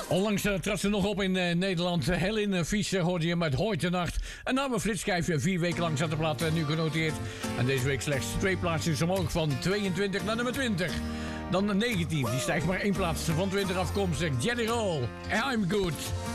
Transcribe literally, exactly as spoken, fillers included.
Onlangs uh, trad ze nog op in uh, Nederland. Uh, Helene Fischer hoorde je met Hooit de Nacht. Een oude flitschijf, vier weken lang zat de plaat uh, nu genoteerd. En deze week slechts twee plaatsjes omhoog van tweeëntwintig naar nummer twintig. Dan negentien, die stijgt maar één plaats van twintig afkomstig. Jerry Roll, I'm Good.